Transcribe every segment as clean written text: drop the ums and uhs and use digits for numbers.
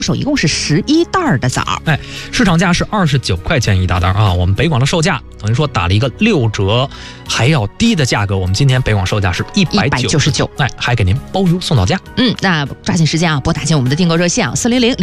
手一共是11袋的枣。 市场价是29块钱一大袋啊。我们北广的售价等于说打了一个6折还要低的价格，我们今天北广售价是199，还给您包邮送到家。 那抓紧时间啊，拨打进我们的订购热线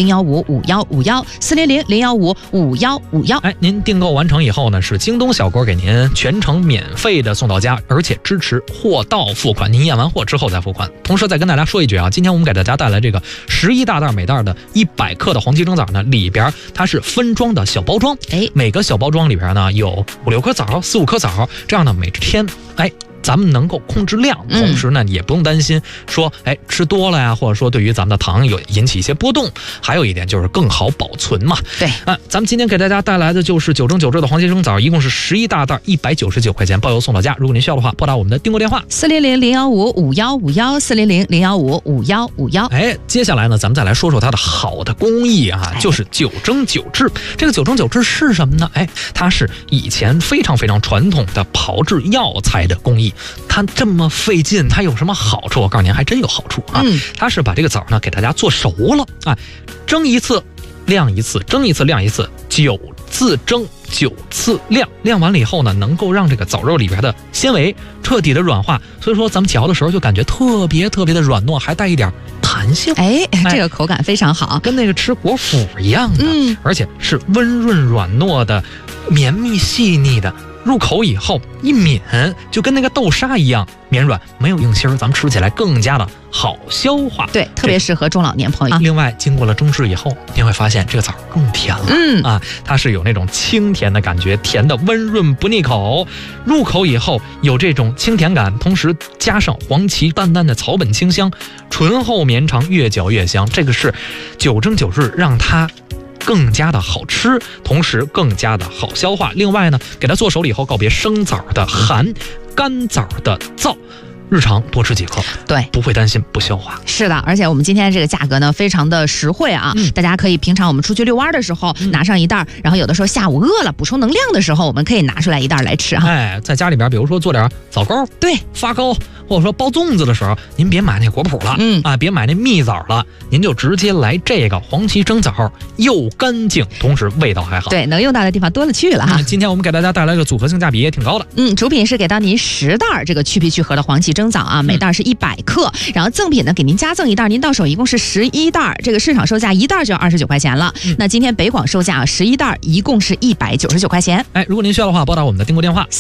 400-015-5151，400-015-5151。 您订购完成以后呢，是京东小锅给您全程免费的送到家，而且支持货到付款，您验完货之后再付款。同时再跟大家说一句啊，今天我们给大家带来这个11大袋每袋的100克的黄芪蒸枣呢，里边它是分装的小包装，每个小包装里边呢有5-6颗枣、4-5颗枣，这样呢每天咱们能够控制量，同时呢也不用担心说吃多了呀，或者说对于咱们的糖有引起一些波动。还有一点就是更好保存嘛。 对， 咱们今天给大家带来的就是9蒸9制的黄芪蒸枣，一共是11大袋，199块钱，包邮送到家。如果您需要的话，拨打我们的订购电话 400-015-5151，400-015-5151。 接下来呢，咱们再来说说它的好的工艺啊，就是9蒸9制。这个9蒸9制是什么呢？它是以前非常非常传统的炮制药材的工艺。它这么费劲，它有什么好处？我告诉您，还真有好处啊！它是把这个枣呢给大家做熟了蒸一次晾一次，蒸一次晾一次，9次蒸9次晾，晾完了以后呢，能够让这个枣肉里边的纤维彻底的软化，所以说咱们嚼的时候就感觉特别特别的软糯，还带一点弹性。 这个口感非常好， 跟那个吃果脯一样的，而且是温润软糯的，绵密细腻的。入口以后一抿，就跟那个豆沙一样绵软，没有硬芯儿，咱们吃起来更加的好消化。 对，特别适合中老年朋友。 另外，经过了蒸制以后，您会发现这个枣更甜了。它是有那种清甜的感觉，甜的温润不腻口。入口以后有这种清甜感，同时加上黄芪淡淡的草本清香，醇厚绵长，越嚼越香。这个是9蒸9制，让它更加的好吃，同时更加的好消化。另外呢，给它做熟了以后，告别生枣的寒，干枣的燥，日常多吃几颗， 对， 不会担心不消化。 是的，而且我们今天这个价格呢非常的实惠啊，大家可以平常我们出去遛弯的时候拿上一袋，然后有的时候下午饿了补充能量的时候，我们可以拿出来一袋来吃哈。 在家里边比如说做点枣糕，对，发糕，或者说包粽子的时候，您别买那果脯了，别买那蜜枣了，您就直接来这个黄芪蒸枣，又干净，同时味道还好。 对，能用到的地方多了去了哈。 今天我们给大家带来的组合性价比也挺高的。 主品是给到您10袋这个去皮去核的黄芪蒸枣啊，每袋是100克，然后赠品呢给您加赠一袋，您到手一共是11袋，这个市场售价一袋就要29块钱了。那今天北广售价11袋一共是199块钱。 如果您需要的话，拨打我们的订购电话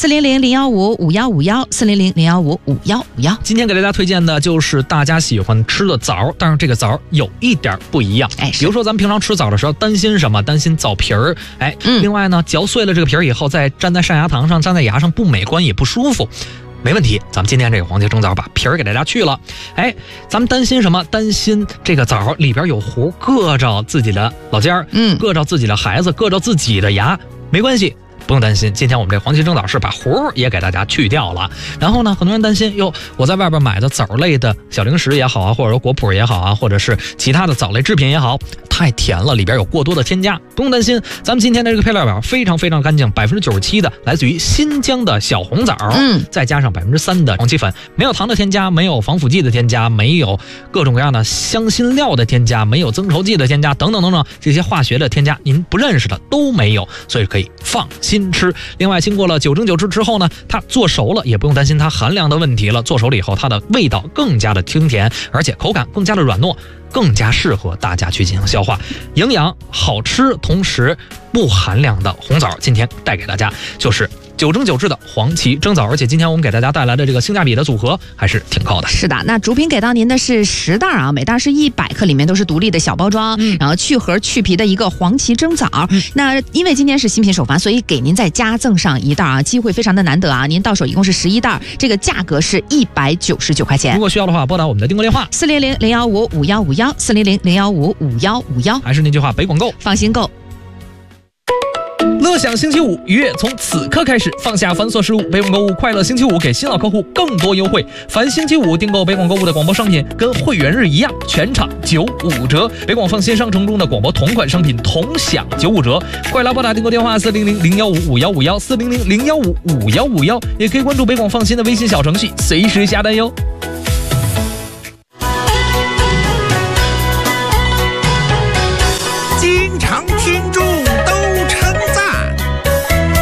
400-015-5151，400-015-5151。 今天给大家推荐的就是大家喜欢吃的枣，但是这个枣有一点不一样。比如说咱们平常吃枣的时候担心什么？担心枣皮儿。另外呢，嚼碎了这个皮儿以后，再粘在上牙膛上，粘在牙上不美观也不舒服。没问题，咱们今天这个黄芪蒸枣把皮儿给大家去了。咱们担心什么？担心这个枣里边有核，硌着自己的老尖儿，硌着自己的孩子，硌着自己的牙，没关系。不用担心，今天我们这黄芪蒸枣是把核也给大家去掉了。然后呢，很多人担心，我在外边买的枣类的小零食也好啊，或者说果脯也好啊，或者是其他的枣类制品也好，太甜了，里边有过多的添加。不用担心，咱们今天的这个配料表非常非常干净，97%的来自于新疆的小红枣，再加上3%的黄芪粉，没有糖的添加，没有防腐剂的添加，没有各种各样的香辛料的添加，没有增稠剂的添加，等等等等，这些化学的添加您不认识的都没有，所以可以放心吃。另外经过了9蒸9制之后呢，它做熟了也不用担心它寒凉的问题了，做熟了以后它的味道更加的清甜，而且口感更加的软糯，更加适合大家去进行消化，营养好吃，同时不寒凉的红枣，今天带给大家就是9蒸9制的黄芪蒸枣，而且今天我们给大家带来的这个性价比的组合还是挺高的。 是的，那主品给到您的是10袋啊，每袋是100克，里面都是独立的小包装，然后去核去皮的一个黄芪蒸枣。那因为今天是新品首发，所以给您再加赠上一袋啊，机会非常的难得啊！您到手一共是11袋，这个价格是199块钱。 如果需要的话，拨打我们的订购电话 400-015-5151，400-015-5151。 还是那句话，北广购， 放心购。 乐享星期五，愉悦从此刻开始，放下繁琐事务，北广购物快乐星期五给新老客户更多优惠。凡星期五订购北广购物的广播商品，跟会员日一样，全场95折。北广放心商城中的广播同款商品同享95折。快来拨打订购电话400-015-5151，400-015-5151，也可以关注北广放心的微信小程序，随时下单哟。